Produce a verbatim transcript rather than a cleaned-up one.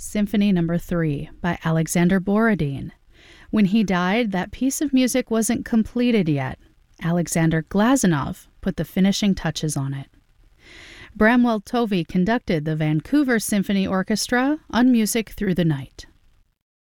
Symphony Number three by Alexander Borodin. When he died, that piece of music wasn't completed yet. Alexander Glazunov put the finishing touches on it. Bramwell Tovey conducted the Vancouver Symphony Orchestra on Music Through the Night.